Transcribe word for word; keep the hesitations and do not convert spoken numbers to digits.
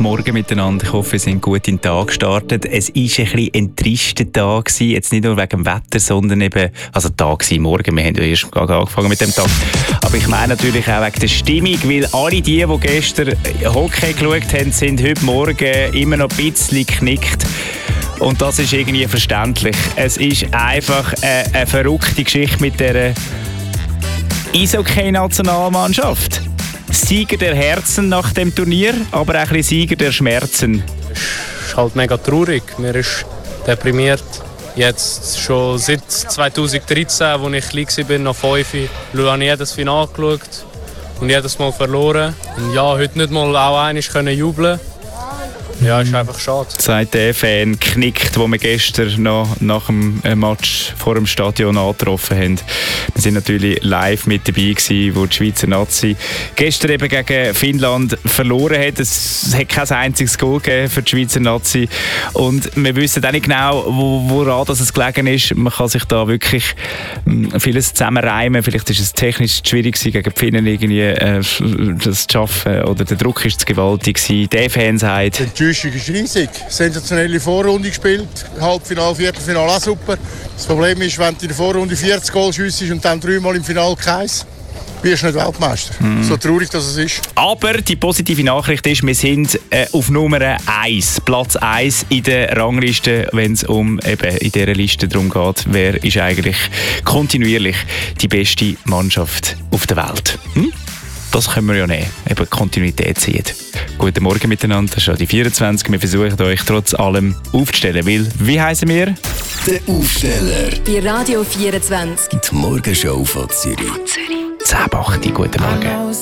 Morgen miteinander. Ich hoffe, wir sind gut in den Tag gestartet. Es war ein bisschen ein trister Tag gewesen. Jetzt nicht nur wegen dem Wetter, sondern eben, also Tag war morgen. Wir haben ja erst gerade angefangen mit dem Tag. Aber ich meine natürlich auch wegen der Stimmung, weil alle die, die gestern Hockey geschaut haben, sind heute Morgen immer noch ein bisschen geknickt. Und das ist irgendwie verständlich. Es ist einfach eine, eine verrückte Geschichte mit der Eishockey-Nationalmannschaft. Sieger der Herzen nach dem Turnier, aber auch ein bisschen Sieger der Schmerzen. Es ist halt mega traurig. Mir ist deprimiert. Jetzt schon seit zweitausenddreizehn, als ich klein war, nach fünf, habe ich jedes Finale geschaut und jedes Mal verloren. Und ja, heute nicht mal auch einmal jubeln. Ja, ist einfach schade. Sagt der Fan knickt, wo wir gestern noch nach dem Match vor dem Stadion angetroffen haben. Wir sind natürlich live mit dabei gewesen, wo die Schweizer Nazi gestern eben gegen Finnland verloren hat. Es hat kein einziges Goal gegeben für die Schweizer Nazi. Und wir wissen auch nicht genau, wo, woran das es gelegen ist. Man kann sich da wirklich vieles zusammenreimen. Vielleicht ist es technisch schwierig gewesen, gegen die Finnen irgendwie äh, das zu schaffen. Oder der Druck ist zu gewaltig gewesen. Der Fan sagt... Die Enttäuschung ist riesig. Sensationelle Vorrunde gespielt. Halbfinale, Viertelfinale auch super. Das Problem ist, wenn du in der Vorrunde vierzig Goal schiessest und dann dreimal im Finale keins, bist du nicht Weltmeister. Mm. So traurig, dass es ist. Aber die positive Nachricht ist, wir sind äh, auf Nummer eins, Platz eins in der Rangliste, wenn es um eben in dieser Liste darum geht, wer ist eigentlich kontinuierlich die beste Mannschaft auf der Welt. Hm? Das können wir ja nehmen, eben Kontinuität ziehen. Guten Morgen miteinander, das ist Radio vierundzwanzig. Wir versuchen euch trotz allem aufzustellen, weil, wie heissen wir? Der Aufsteller. Bei Radio vierundzwanzig. Die Morgenshow von Zürich. zehn Uhr acht, guten Morgen.